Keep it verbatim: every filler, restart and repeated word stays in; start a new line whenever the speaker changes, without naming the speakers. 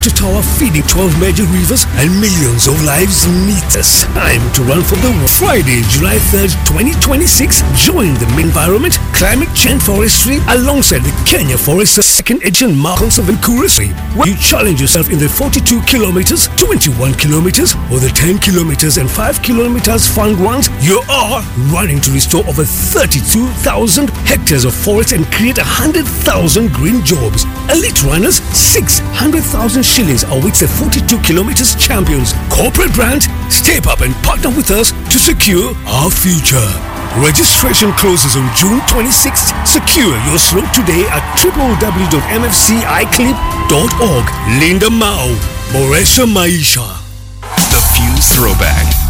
Tower feeding twelve major rivers and millions of lives meet us. Time to run for the world. Friday, July third, twenty twenty-six. Join the Environment Climate Change Forestry alongside the Kenya Forest second edition Marcons of Nkurisi, where you challenge yourself in the forty-two kilometers, twenty-one kilometers, or the ten kilometers and five kilometers fun runs. You are running to restore over thirty-two thousand hectares of forest and create one hundred thousand green jobs. Elite runners, six hundred thousand shillings awaits the forty-two kilometers champions. Corporate brand, step up and partner with us to secure our future. Registration closes on June twenty-sixth. Secure your slot today at w w w dot m f c i clip dot org. Linda Mao, Boresha Maisha.
The Fuse Throwback.